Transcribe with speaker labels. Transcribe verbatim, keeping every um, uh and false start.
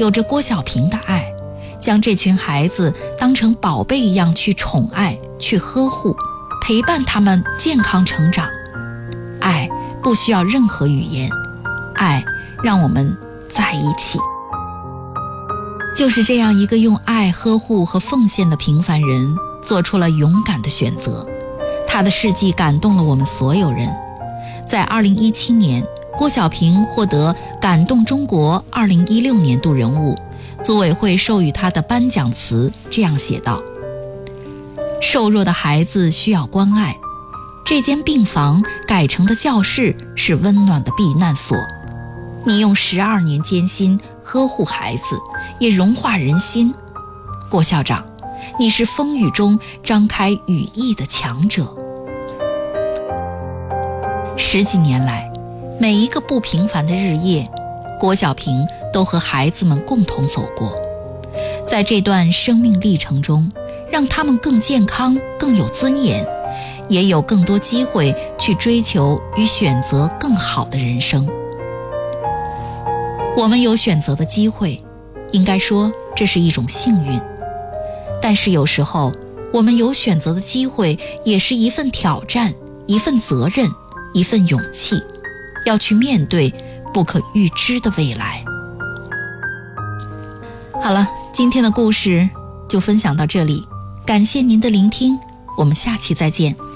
Speaker 1: 有着郭小平的爱，将这群孩子当成宝贝一样去宠爱、去呵护，陪伴他们健康成长。爱不需要任何语言，爱让我们在一起。就是这样一个用爱呵护和奉献的平凡人，做出了勇敢的选择。他的事迹感动了我们所有人。在二零一七年，郭小平获得感动中国二零一六年度人物，组委会授予他的颁奖词这样写道：瘦弱的孩子需要关爱，这间病房改成的教室是温暖的避难所。你用十二年艰辛呵护孩子，也融化人心。郭校长，你是风雨中张开羽翼的强者。十几年来，每一个不平凡的日夜，郭小平都和孩子们共同走过。在这段生命历程中，让他们更健康、更有尊严，也有更多机会去追求与选择更好的人生。我们有选择的机会，应该说这是一种幸运。但是有时候，我们有选择的机会也是一份挑战，一份责任，一份勇气，要去面对不可预知的未来。好了，今天的故事就分享到这里，感谢您的聆听，我们下期再见。